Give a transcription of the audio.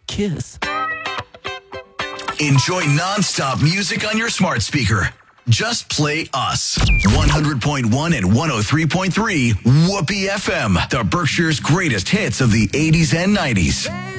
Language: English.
kiss. Enjoy nonstop music on your smart speaker. Just play us. 100.1 and 103.3 Whoopee FM. The Berkshire's greatest hits of the 80s and 90s.